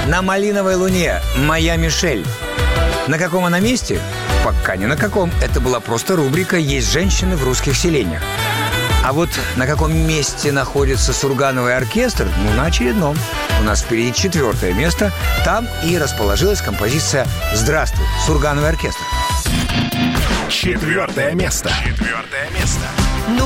На малиновой луне «Моя Мишель». На каком она месте? Пока ни на каком. Это была просто рубрика «Есть женщины в русских селениях». А вот на каком месте находится Сургановый оркестр? На очередном. У нас впереди 4-е место. Там и расположилась композиция «Здравствуй, Сургановый оркестр». 4-е место. 4-е место.